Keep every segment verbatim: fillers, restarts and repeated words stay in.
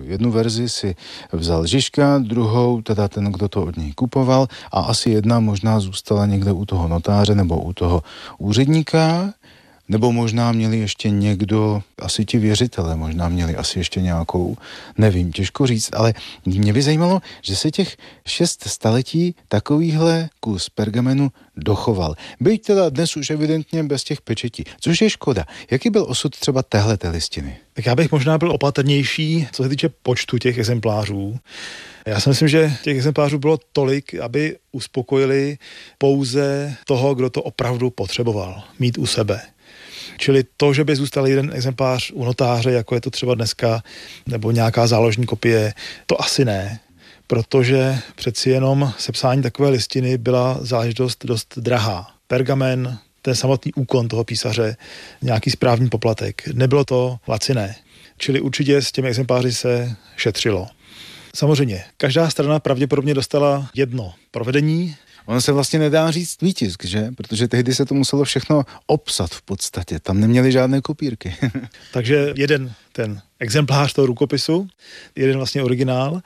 jednu verzi si vzal Žižka, druhou teda ten, kdo to od něj kupoval a asi jedna možná zůstala někde u toho notáře nebo u toho úředníka. Nebo možná měli ještě někdo, asi ti věřitelé, možná měli asi ještě nějakou, nevím, těžko říct, ale mě by zajímalo, že se těch šest staletí takovýhle kus pergamenu dochoval. Byť teda dnes už evidentně bez těch pečetí, což je škoda. Jaký byl osud třeba téhleté listiny? Tak já bych možná byl opatrnější, co se týče počtu těch exemplářů. Já si myslím, že těch exemplářů bylo tolik, aby uspokojili pouze toho, kdo to opravdu potřeboval mít u sebe. Čili to, že by zůstal jeden exemplář u notáře, jako je to třeba dneska, nebo nějaká záložní kopie, to asi ne, protože přeci jenom sepsání takové listiny byla záležitost dost drahá. Pergamen, ten samotný úkon toho písaře, nějaký správní poplatek, nebylo to laciné. Čili určitě s těmi exempláři se šetřilo. Samozřejmě, každá strana pravděpodobně dostala jedno provedení. Ono se vlastně nedá říct výtisk, že? Protože tehdy se to muselo všechno obsat v podstatě. Tam neměli žádné kopírky. Takže jeden ten exemplář toho rukopisu, jeden vlastně originál.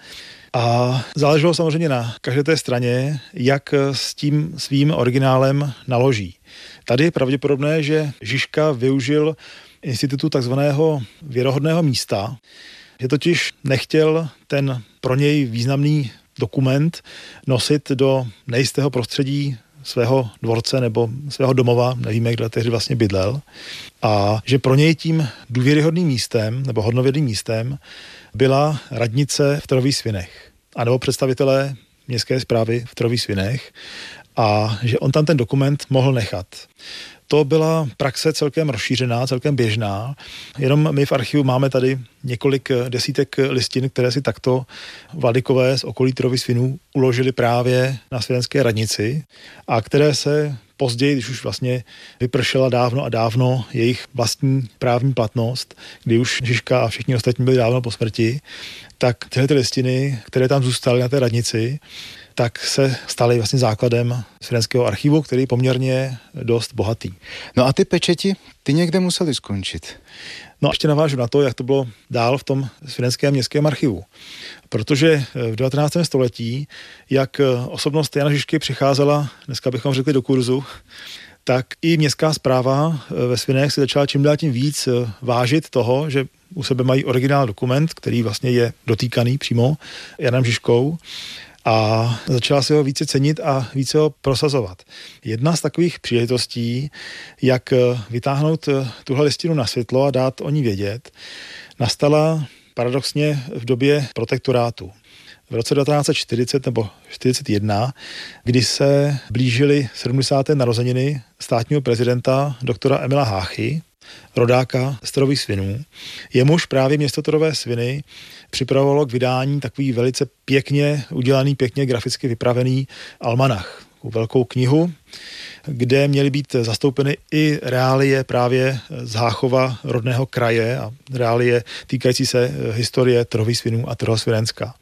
A záleželo samozřejmě na každé té straně, jak s tím svým originálem naloží. Tady je pravděpodobné, že Žižka využil institutu takzvaného věrohodného místa, že totiž nechtěl ten pro něj významný dokument nosit do nejistého prostředí svého dvorce nebo svého domova, nevíme, kde tehdy vlastně bydlel, a že pro něj tím důvěryhodným místem nebo hodnověrným místem byla radnice v Trových Svinech, anebo představitelé městské správy v Trových Svinech, a že on tam ten dokument mohl nechat. To byla praxe celkem rozšířená, celkem běžná. Jenom my v archivu máme tady několik desítek listin, které si takto vladykové z okolí Trových Svinů uložili právě na svědenské radnici a které se později, když už vlastně vypršela dávno a dávno jejich vlastní právní platnost, kdy už Žižka a všichni ostatní byli dávno po smrti, tak tyhle ty listiny, které tam zůstaly na té radnici, tak se staly vlastně základem svědenského archivu, který je poměrně dost bohatý. No a ty pečeti, ty někde musely skončit. No a ještě navážu na to, jak to bylo dál v tom svědenském městském archivu. Protože v devatenáctém století, jak osobnost Jana Žižky přicházela, dneska bychom řekli do kurzu, tak i městská správa ve Svinech se začala čím dál tím víc vážit toho, že u sebe mají originál dokument, který vlastně je dotýkaný přímo Janem Žižkou, a začala se ho více cenit a více ho prosazovat. Jedna z takových příležitostí, jak vytáhnout tuhle listinu na světlo a dát o ní vědět, nastala paradoxně v době protektorátu. V roce devatenáct set čtyřicet nebo čtyřicet jedna, kdy se blížily sedmdesáté narozeniny státního prezidenta doktora Emila Háchy, rodáka z Trových Svinů. Jemuž právě město Trové Sviny připravovalo k vydání takový velice pěkně udělaný, pěkně graficky vypravený almanach, velkou knihu, kde měly být zastoupeny i reálie právě z Háchova rodného kraje a reálie týkající se historie Trových Svinů a Trojsvědenska.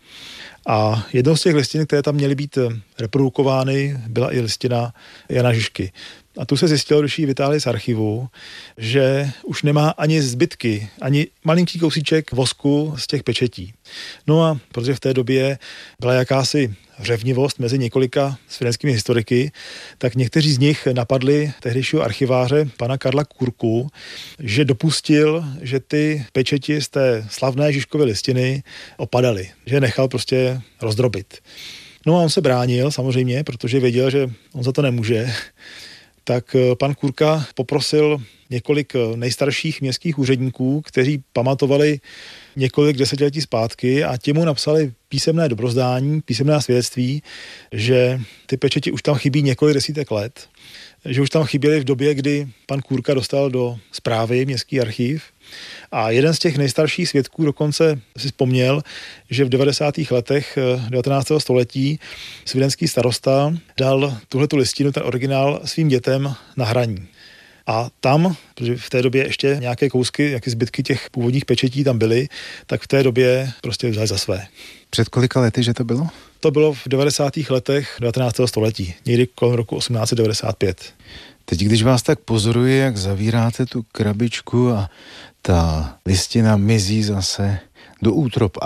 A jednou z těch listin, které tam měly být reprodukovány, byla i listina Jana Žižky. A tu se zjistilo, když ji vytáhli z archivu, že už nemá ani zbytky, ani malinký kousíček vosku z těch pečetí. No a protože v té době byla jakási řevnivost mezi několika svědenskými historiky, tak někteří z nich napadli tehdejšího archiváře pana Karla Kurku, že dopustil, že ty pečeti z té slavné Žižkovy listiny opadaly, že je nechal prostě rozdrobit. No a on se bránil samozřejmě, protože věděl, že on za to nemůže. Tak pan Kurka poprosil několik nejstarších městských úředníků, kteří pamatovali několik desetiletí zpátky a ti mu napsali písemné dobrozdání, písemné svědectví, že ty pečeti už tam chybí několik desítek let, že už tam chyběly v době, kdy pan Kurka dostal do správy městský archiv. A jeden z těch nejstarších svědků dokonce si vzpomněl, že v devadesátých letech devatenáctého století svidenský starosta dal tuhletu listinu, ten originál, svým dětem na hraní. A tam, protože v té době ještě nějaké kousky, jaké zbytky těch původních pečetí tam byly, tak v té době prostě vzali za své. Před kolika lety, že to bylo? To bylo v devadesátých letech devatenáctého století, někdy kolem roku osmnáct set devadesát pět. Teď, když vás tak pozoruji, jak zavíráte tu krabičku a ta listina mizí zase do útrop